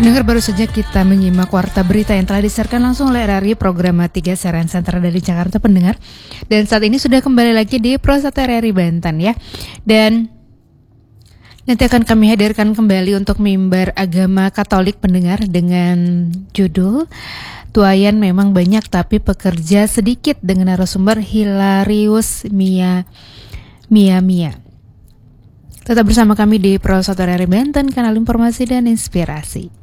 Pendengar, baru saja kita menyimak warta berita yang telah disiarkan langsung oleh RRI Program 3 Siaran Sentra dari Jakarta, pendengar. Dan saat ini sudah kembali lagi di Pro 1 RRI Banten ya. Dan nanti akan kami hadirkan kembali untuk mimbar agama Katolik, pendengar, dengan judul Tuayan Memang Banyak Tapi Pekerja Sedikit, dengan narasumber Hilarius Mia. Tetap bersama kami di Pro 1 RRI Banten, kanal informasi dan inspirasi.